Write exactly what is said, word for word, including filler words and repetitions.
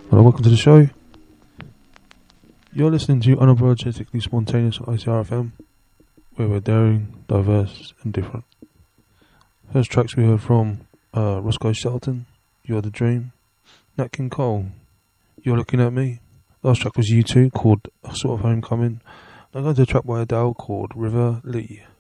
Hello, welcome to the show. You're listening to Unapologetically Spontaneous on I C R F M, where we're daring, diverse, and different. First tracks we heard from uh, Roscoe Shelton, You're the Dream. Nat King Cole, You're Looking at Me. Last track was U two called Sort of Homecoming. I'm going to a track by Adele called River Lee.